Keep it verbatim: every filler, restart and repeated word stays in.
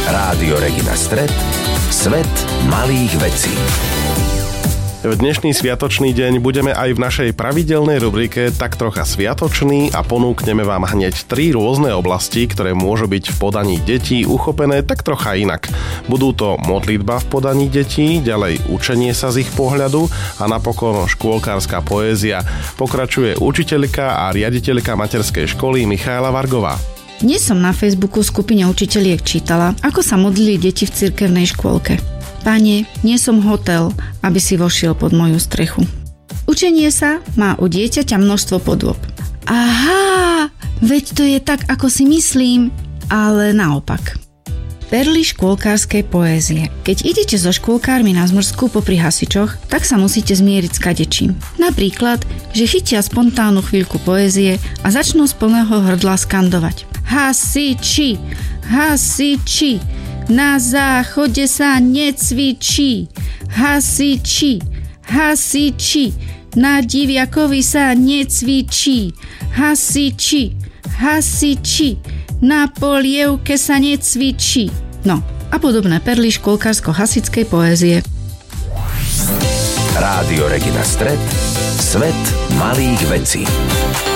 Rádio Regina Stret, svet malých vecí. V dnešný sviatočný deň budeme aj v našej pravidelnej rubrike tak trocha sviatočný a ponúkneme vám hneď tri rôzne oblasti, ktoré môžu byť v podaní detí uchopené tak trocha inak. Budú to modlitba v podaní detí, ďalej učenie sa z ich pohľadu a napokon škôlkárska poézia. Pokračuje učiteľka a riaditeľka materskej školy Michaela Vargová. Dnes som na Facebooku v skupine učiteľiek čítala, ako sa modlili deti v cirkevnej škôlke. Pane, nie som hotel, aby si vošiel pod moju strechu. Učenie sa má u dieťaťa množstvo podôb. Aha, veď to je tak, ako si myslím, ale naopak. Perly škôlkárskej poézie. Keď idete so škôlkármi na zmrzku popri hasičoch, tak sa musíte zmieriť s kadečím. Napríklad, že chytia spontánnu chvíľku poézie a začnú z plného hrdla skandovať. Hasiči, hasiči, na záchode sa necvičí. Hasiči, hasiči, na diviakovi sa necvičí. Hasiči, hasiči, na polievke sa necvičí. No a podobné perly škôlkársko-hasičskej poézie. Rádio Regina Stret, svet malých vecí.